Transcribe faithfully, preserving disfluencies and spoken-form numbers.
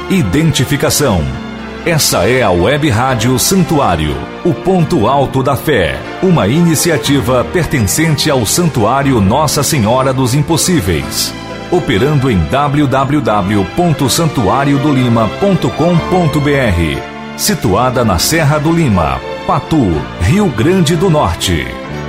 Identificação. Essa é a Web Rádio Santuário, o ponto alto da fé, uma iniciativa pertencente ao Santuário Nossa Senhora dos Impossíveis, operando em w w w ponto santuário do lima ponto com ponto b r, situada na Serra do Lima, Patu, Rio Grande do Norte.